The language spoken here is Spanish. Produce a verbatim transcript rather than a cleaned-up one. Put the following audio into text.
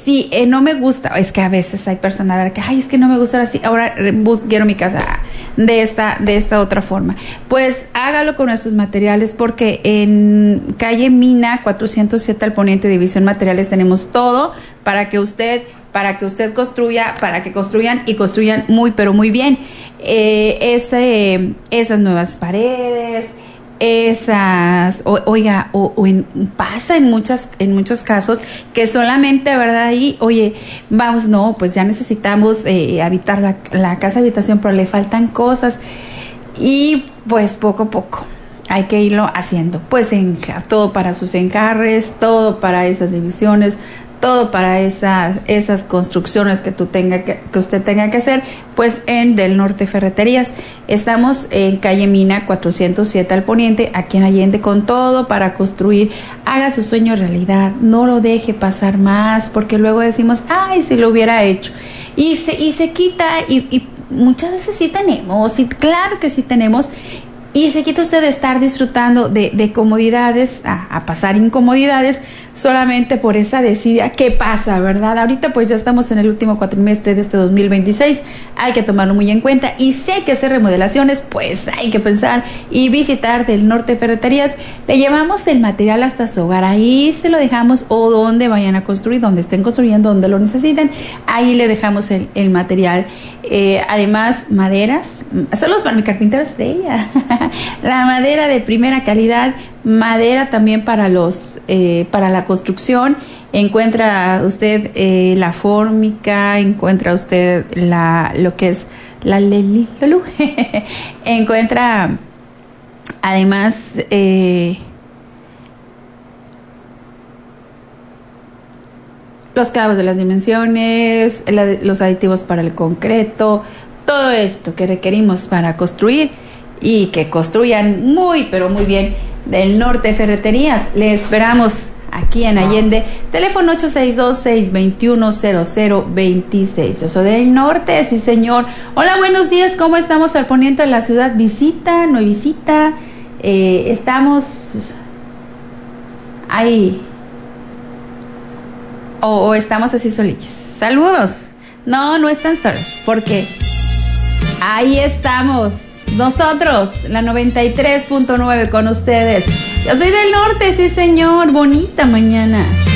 sí, eh, no me gusta, es que a veces hay personas que, ay, es que no me gusta así, ahora bus, quiero mi casa de esta, de esta otra forma. Pues hágalo con nuestros materiales, porque en calle Mina cuatrocientos siete al poniente, División Materiales, tenemos todo para que usted, para que usted construya, para que construyan y construyan muy, pero muy bien. Eh, ese, esas nuevas paredes, esas, o, oiga, o, o en, pasa en muchas, en muchos casos que solamente, ¿verdad? Ahí, oye, vamos, no, pues ya necesitamos eh, habitar la, la casa habitación, pero le faltan cosas, y pues poco a poco hay que irlo haciendo, pues en, todo para sus encarres, todo para esas divisiones, todo para esas esas construcciones que tú tenga que, que usted tenga que hacer, pues en Del Norte Ferreterías. Estamos en calle Mina cuatrocientos siete al poniente, aquí en Allende, con todo para construir. Haga su sueño realidad, no lo deje pasar más, porque luego decimos, ay, si lo hubiera hecho, y se y se quita, y, y muchas veces sí tenemos, y claro que sí tenemos, y se quita usted de estar disfrutando de, de comodidades a, a pasar incomodidades solamente por esa desidia. ¿Qué pasa, verdad? Ahorita pues ya estamos en el último cuatrimestre de este dos mil veintiséis, hay que tomarlo muy en cuenta, y si hay que hacer remodelaciones, pues hay que pensar y visitar Del Norte Ferreterías. Le llevamos el material hasta su hogar, ahí se lo dejamos, o donde vayan a construir, donde estén construyendo, donde lo necesiten, ahí le dejamos el, el material. Eh, además, maderas, saludos para mi carpintero Estrella, la madera de primera calidad, madera también para los eh, para la construcción. Encuentra usted eh, la fórmica, encuentra usted la lo que es la lelilolu, encuentra además eh, los clavos de las dimensiones, la, los aditivos para el concreto, todo esto que requerimos para construir, y que construyan muy, pero muy bien. Del Norte Ferreterías, le esperamos aquí en Allende, teléfono ocho seis dos, seis dos uno, cero cero dos seis. Yo soy Del Norte, sí señor. Hola, buenos días, ¿cómo estamos al poniente de la ciudad? ¿Visita, no hay visita? Eh, estamos ahí, o, o estamos así solillos. Saludos. No, no están solos, porque ahí estamos nosotros, la noventa y tres punto nueve con ustedes. Yo soy Del Norte, sí señor. Bonita mañana.